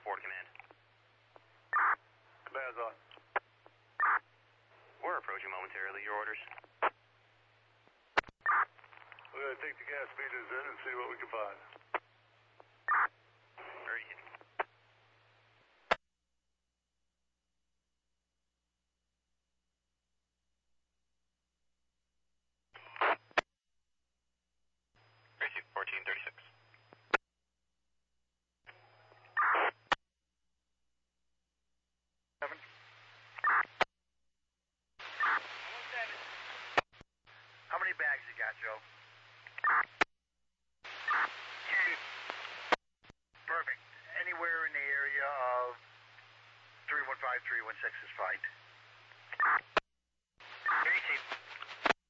Ford Command. Command's on. We're approaching momentarily. Your orders? We're going to take the gas meters in and see what we can find.